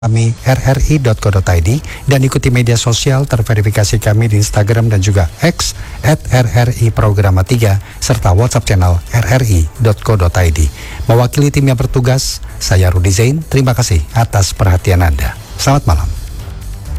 kami rri.co.id dan ikuti media sosial terverifikasi kami di Instagram dan juga X @RRI_Programa3 serta WhatsApp channel rri.co.id. Mewakili tim yang bertugas, saya Rudi Zain. Terima kasih atas perhatian Anda. Selamat malam.